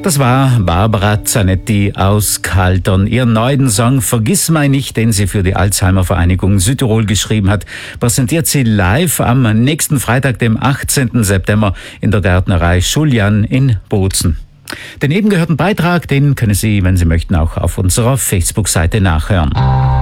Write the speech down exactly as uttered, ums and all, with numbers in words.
Das war Barbara Zanetti aus Kaltern. Ihren neuen Song Vergiss mei nicht, den sie für die Alzheimer-Vereinigung Südtirol geschrieben hat, präsentiert sie live am nächsten Freitag, dem achtzehnten September, in der Gärtnerei Schuljan in Bozen. Den eben gehörten Beitrag, den können Sie, wenn Sie möchten, auch auf unserer Facebook-Seite nachhören.